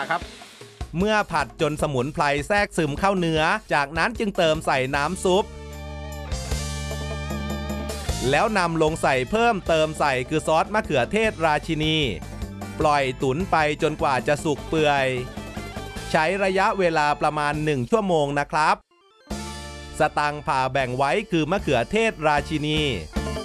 ครับเมื่อผัดจนสมุนไพรแทรกซึมเข้าเนื้อจากนั้นจึงเติมใส่น้ำซุปแล้วนำลงใส่เพิ่มเติมใส่คือซอสมะเขือเทศราชินีปล่อยตุ๋นไปจนกว่าจะสุกเปื่อยใช้ระยะเวลาประมาณ1 ชั่วโมงนะครับสตังค์ผ่าแบ่งไว้คือมะเขือเทศราชินี